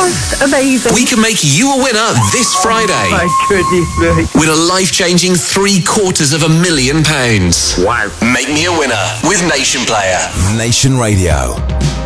most amazing. We can make you a winner this Friday. My goodness me. Win a life-changing £750,000. Wow. Make me a winner with Nation Player. Nation Radio.